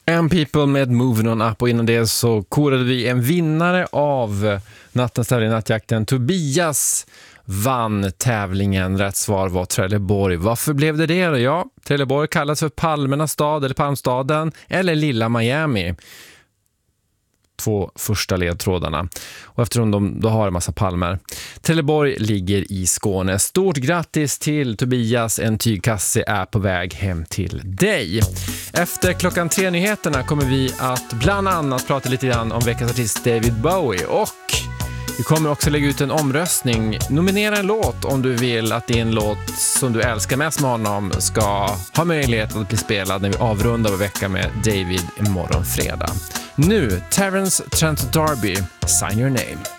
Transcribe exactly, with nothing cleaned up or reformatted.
And People med Moving On Up, och innan det så korade vi en vinnare av nattens tävling, nattjakten. Tobias vann tävlingen. Rätt svar var Trelleborg. Varför blev det det då? Ja, Trelleborg kallas för Palmernas stad eller Palmstaden eller Lilla Miami. Två första ledtrådarna. Och eftersom de då har en massa palmer. Trelleborg ligger i Skåne. Stort grattis till Tobias. En tygkasse är på väg hem till dig. Efter klockan tre nyheterna kommer vi att bland annat prata lite grann om veckans artist David Bowie. Och vi kommer också lägga ut en omröstning. Nominera en låt om du vill att din låt som du älskar mest med honom ska ha möjlighet att bli spelad när vi avrundar vår vecka med David imorgon fredag. Nu, Terence Trent D'Arby, Sign Your Name.